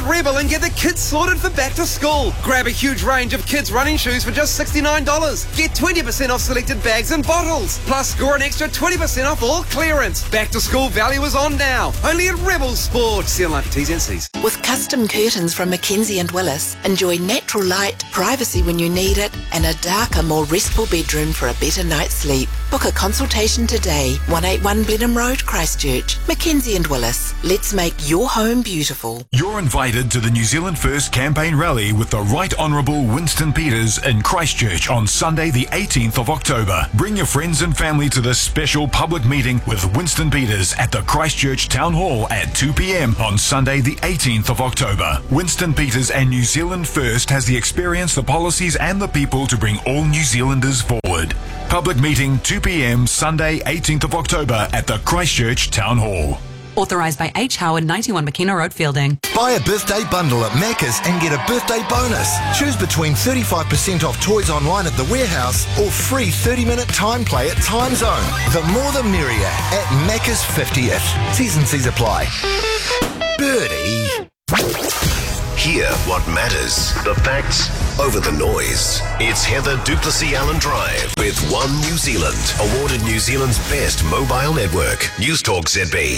Rebel and get the kids sorted for back to school. Grab a huge range of kids' running shoes for just $69. Get 20% off selected bags and bottles. Plus, score an extra 20% off all clearance. Back to school value is on now. Only at Rebel Sport. See online for T's and C's. With custom curtains from Mackenzie and Willis, enjoy natural light, privacy when you need it, and a darker, more restful bedroom for a better night's sleep. Book a consultation today. 181 Blenheim Road, Christchurch. Mackenzie and Willis. Let's make your home beautiful. You're invited to the New Zealand First campaign rally with the Right Honourable Winston Peters in Christchurch on Sunday the 18th of October. Bring your friends and family to this special public meeting with Winston Peters at the Christchurch Town Hall at 2 p.m. on Sunday the 18th of October. Winston Peters and New Zealand First has the experience, the policies and the people to bring all New Zealanders forward. Public meeting 2 p.m. Sunday 18th of October at the Christchurch Town Hall. Authorised by H. Howard, 91 McKenna Road, Fielding. Buy a birthday bundle at Macca's and get a birthday bonus. Choose between 35% off toys online at the warehouse or free 30-minute time play at Time Zone. The more the merrier at Macca's 50th. T's and C's apply. Birdie. Hear what matters. The facts over the noise. It's Heather Duplessis-Allen Drive with One New Zealand, awarded New Zealand's best mobile network. News Talk ZB.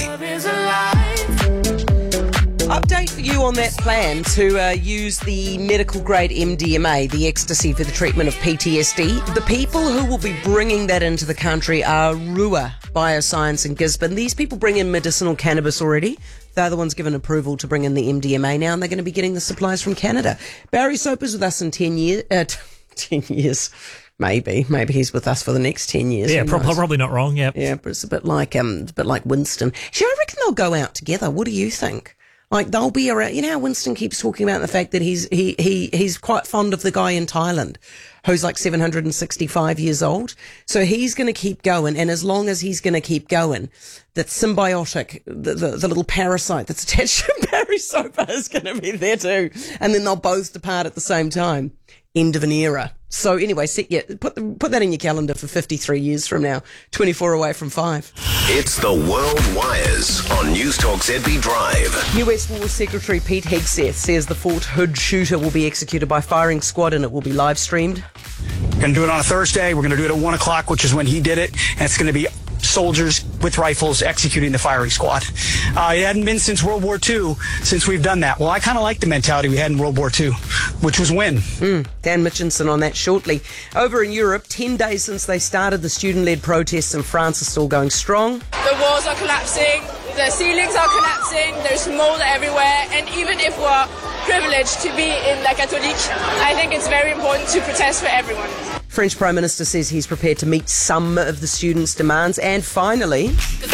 Update for you on that plan to use the medical grade MDMA, the ecstasy, for the treatment of PTSD. The people who will be bringing that into the country are Rua Bioscience in Gisborne. These people bring in medicinal cannabis already. They're the ones given approval to bring in the MDMA now, and they're going to be getting the supplies from Canada. Barry Soper's with us in 10 years. 10 years. Maybe he's with us for the next 10 years. Yeah, probably not wrong. Yeah. Yeah, but it's a bit like Winston. Sure, I reckon they'll go out together. What do you think? Like, they'll be around. You know how Winston keeps talking about the fact that he's quite fond of the guy in Thailand who's like 765 years old. So he's going to keep going. And as long as he's going to keep going, that symbiotic, the little parasite that's attached to Barry Soper is going to be there too. And then they'll both depart at the same time. End of an era. So anyway, put that in your calendar for 53 years from now, 24 away from 5. It's the World Wires on News Talk ZB Drive. US War Secretary Pete Hegseth says the Fort Hood shooter will be executed by firing squad and it will be live streamed. We're going to do it on a Thursday. We're going to do it at 1 o'clock, which is when he did it. And it's going to be soldiers with rifles executing the firing squad. It hadn't been since World War II since we've done that. Well, I kind of like the mentality we had in World War II, which was win. Dan Mitchinson on that shortly. Over in Europe, 10 days since they started the student-led protests in France are still going strong. The walls are collapsing, the ceilings are collapsing, there's mold everywhere, and even if we're privileged to be in La Catholique, I think it's very important to protest for everyone. French Prime Minister says he's prepared to meet some of the students' demands. And finally,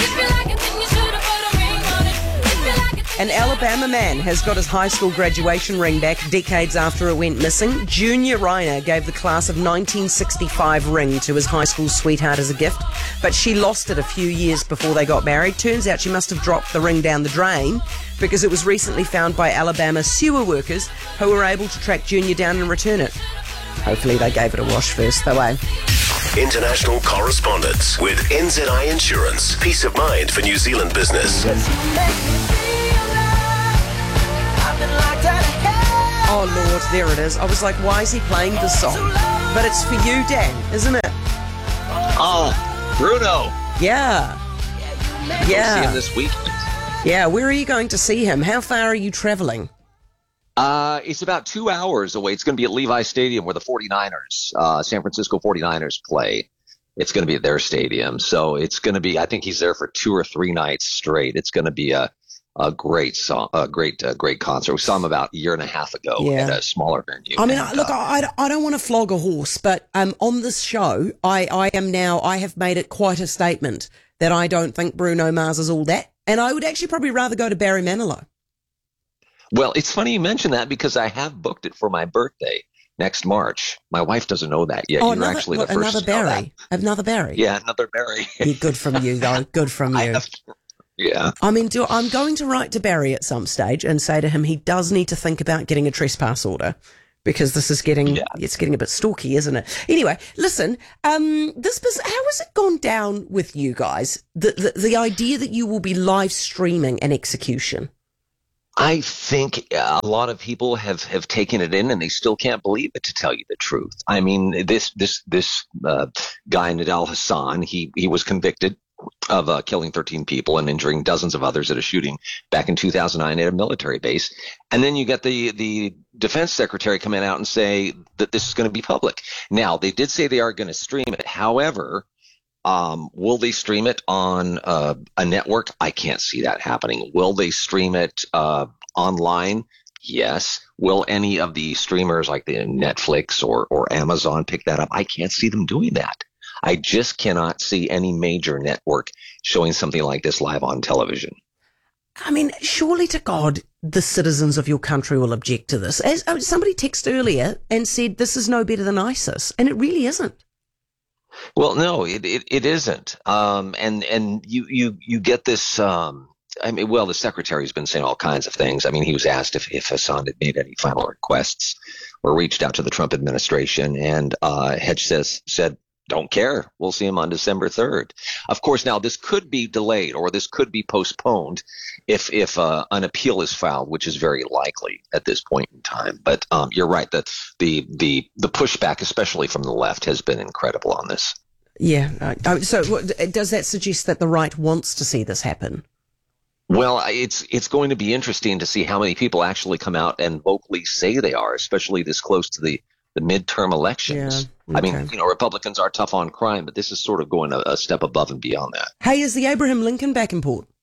an Alabama man has got his high school graduation ring back decades after it went missing. Junior Reiner gave the class of 1965 ring to his high school sweetheart as a gift, but she lost it a few years before they got married. Turns out she must have dropped the ring down the drain because it was recently found by Alabama sewer workers who were able to track Junior down and return it. Hopefully they gave it a wash first, though, eh? International correspondence with NZI Insurance. Peace of mind for New Zealand business. Oh, Lord, there it is. I was like, why is he playing this song? But it's for you, Dan, isn't it? Oh, Bruno. Yeah. Yeah. See him this week. Yeah, where are you going to see him? How far are you travelling? It's about 2 hours away. It's going to be at Levi Stadium where the 49ers, San Francisco 49ers play. It's going to be at their stadium. So it's going to be, I think he's there for 2 or 3 nights straight. It's going to be a great song, a great concert. We saw him about a year and a half ago at a smaller venue. I mean, look, I don't want to flog a horse, but on this show, I have made it quite a statement that I don't think Bruno Mars is all that. And I would actually probably rather go to Barry Manilow. Well, it's funny you mention that because I have booked it for my birthday next March. My wife doesn't know that yet. Oh, You're actually the first another Barry. Another Barry. Yeah, another Barry. Yeah, good from you, though. Good from you. Yeah. I mean, I'm going to write to Barry at some stage and say to him he does need to think about getting a trespass order because this is getting it's getting a bit stalky, isn't it? Anyway, listen, how has it gone down with you guys? The idea that you will be live streaming an execution. I think a lot of people have taken it in and they still can't believe it, to tell you the truth. I mean, this guy, Nidal Hassan, he was convicted of killing 13 people and injuring dozens of others at a shooting back in 2009 at a military base. And then you get the defense secretary coming out and say that this is going to be public. Now, they did say they are going to stream it. However, will they stream it on a network? I can't see that happening. Will they stream it online? Yes. Will any of the streamers like the Netflix or Amazon pick that up? I can't see them doing that. I just cannot see any major network showing something like this live on television. I mean, surely to God, the citizens of your country will object to this. As somebody texted earlier and said, this is no better than ISIS, and it really isn't. Well, no, it isn't. And you get this. I mean, well, the secretary's been saying all kinds of things. I mean, he was asked if Hassan had made any final requests or reached out to the Trump administration, and Hedge said, don't care. We'll see him on December 3rd. Of course, now this could be delayed or this could be postponed if an appeal is filed, which is very likely at this point in time. But you're right that the pushback, especially from the left, has been incredible on this. Yeah. So does that suggest that the right wants to see this happen? Well, it's going to be interesting to see how many people actually come out and vocally say they are, especially this close to the midterm elections. Yeah, okay. I mean, Republicans are tough on crime, but this is sort of going a step above and beyond that. Hey, is the Abraham Lincoln back in port?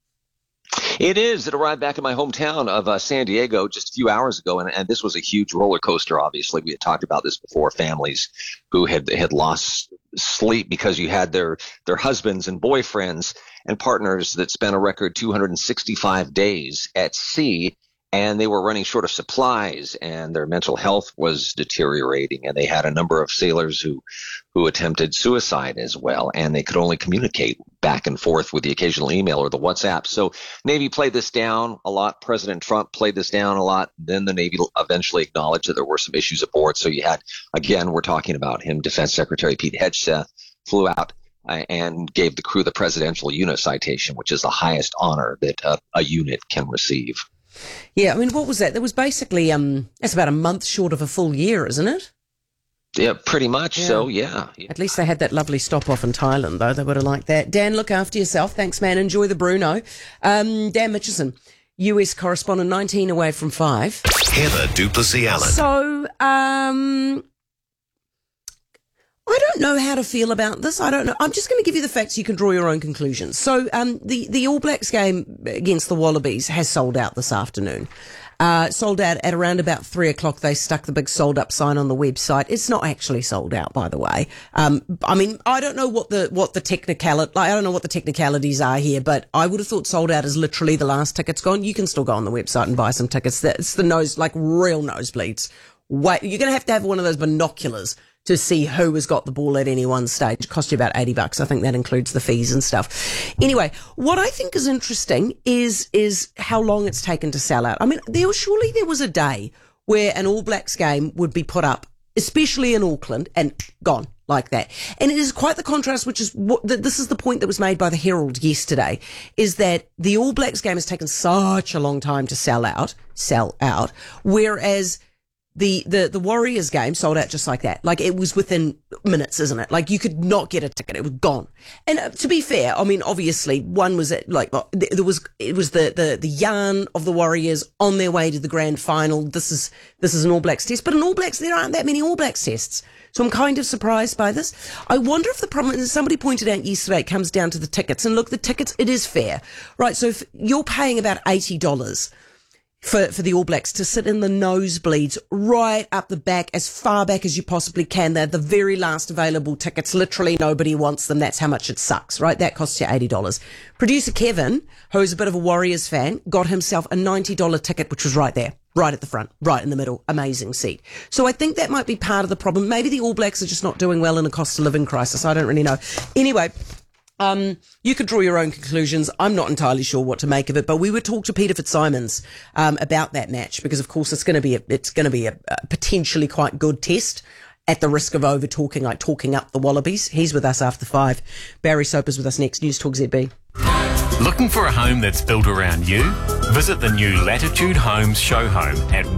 It is. It arrived back in my hometown of San Diego just a few hours ago, and this was a huge roller coaster, obviously. We had talked about this before, families who had lost sleep because you had their husbands and boyfriends and partners that spent a record 265 days at sea, and they were running short of supplies, and their mental health was deteriorating, and they had a number of sailors who attempted suicide as well, and they could only communicate back and forth with the occasional email or the WhatsApp. So Navy played this down a lot. President Trump played this down a lot. Then the Navy eventually acknowledged that there were some issues aboard. So you had, again, we're talking about him, Defense Secretary Pete Hegseth flew out and gave the crew the Presidential Unit Citation, which is the highest honor that a unit can receive. Yeah, I mean, what was that? That was basically, that's about a month short of a full year, isn't it? Yeah, pretty much. Yeah. So, yeah. At least they had that lovely stop off in Thailand, though. They would have liked that. Dan, look after yourself. Thanks, man. Enjoy the Bruno. Dan Mitchison, US correspondent, 19 away from 5. Heather Duplessis Allen. So, I don't know how to feel about this. I don't know. I'm just going to give you the facts. You can draw your own conclusions. So, the All Blacks game against the Wallabies has sold out this afternoon. Sold out at around about 3 o'clock. They stuck the big sold up sign on the website. It's not actually sold out, by the way. I mean, I don't know what the technicalities are here, but I would have thought sold out is literally the last ticket's gone. You can still go on the website and buy some tickets. It's the real nosebleeds. Wait, you're going to have one of those binoculars to see who has got the ball at any one stage. It cost you about $80. I think that includes the fees and stuff. Anyway, what I think is interesting is how long it's taken to sell out. I mean, there was a day where an All Blacks game would be put up, especially in Auckland, and gone like that. And it is quite the contrast, which is this is the point that was made by the Herald yesterday, is that the All Blacks game has taken such a long time to sell out, whereas the Warriors game sold out just like that. Like, it was within minutes, isn't it? Like, you could not get a ticket. It was gone. And to be fair, I mean, obviously one was it was the yarn of the Warriors on their way to the grand final. This is an All Blacks test, but in All Blacks, there aren't that many All Blacks tests. So I'm kind of surprised by this. I wonder if the problem is, somebody pointed out yesterday, it comes down to the tickets. And look, the tickets, it is fair, right? So if you're paying about $80 for the All Blacks to sit in the nosebleeds right up the back, as far back as you possibly can. They're the very last available tickets. Literally nobody wants them. That's how much it sucks, right? That costs you $80. Producer Kevin, who's a bit of a Warriors fan, got himself a $90 ticket, which was right there, right at the front, right in the middle. Amazing seat. So I think that might be part of the problem. Maybe the All Blacks are just not doing well in a cost of living crisis. I don't really know. Anyway, you could draw your own conclusions. I'm not entirely sure what to make of it, but we would talk to Peter Fitzsimons about that match, because of course it's going to be a potentially quite good test, at the risk of talking up the Wallabies. He's with us after 5. Barry Soper's with us next. News Talk ZB. Looking for a home that's built around you? Visit the new Latitude Homes show home at